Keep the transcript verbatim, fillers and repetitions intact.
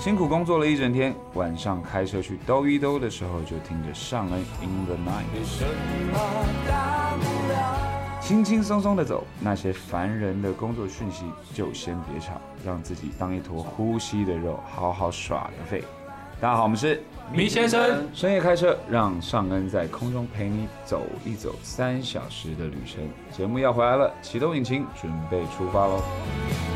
辛苦工作了一整天，晚上开车去兜一兜的时候，就听着尚恩 In the Night， 轻轻松松的走，那些烦人的工作讯息就先别吵，让自己当一坨呼吸的肉，好好耍个废。大家好，我们是米先生， 深夜开车，让尚恩在空中陪你走一走三小时的旅程。节目要回来了，启动引擎，准备出发喽！